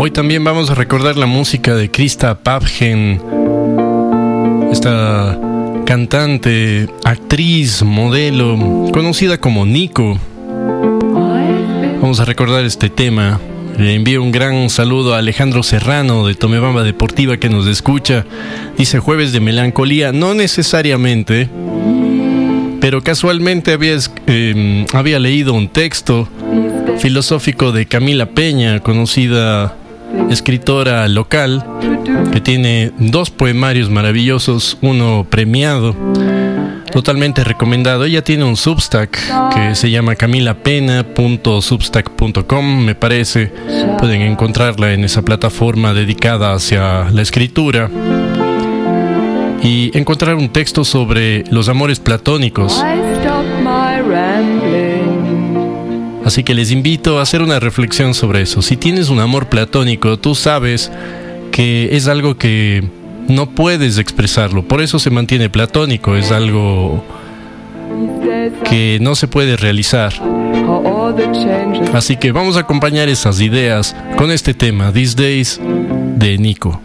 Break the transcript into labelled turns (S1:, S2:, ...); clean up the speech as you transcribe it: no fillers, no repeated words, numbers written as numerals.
S1: Hoy también vamos a recordar la música de Krista Päffgen, esta cantante, actriz, modelo, conocida como Nico. Vamos a recordar este tema. Le envío un gran saludo a Alejandro Serrano de Tomebamba Deportiva que nos escucha. Dice: jueves de melancolía. No necesariamente, pero casualmente había leído un texto filosófico de Camila Peña, conocida escritora local, que tiene 2 poemarios maravillosos, uno premiado, totalmente recomendado. Ella tiene un Substack que se llama camilapena.substack.com, me parece. Pueden encontrarla en esa plataforma dedicada hacia la escritura y encontrar un texto sobre los amores platónicos. Así que les invito a hacer una reflexión sobre eso. Si tienes un amor platónico, tú sabes que es algo que no puedes expresarlo, por eso se mantiene platónico. Es algo que no se puede realizar. Así que vamos a acompañar esas ideas con este tema, These Days, de Nico.